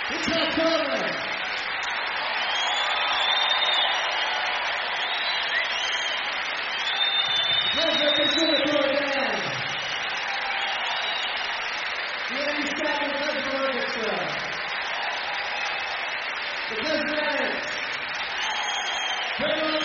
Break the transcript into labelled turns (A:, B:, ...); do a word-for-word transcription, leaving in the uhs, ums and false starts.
A: It's October. Pleasure Conservatory Band. The Andy Scott Classical Orchestra. The Presidents.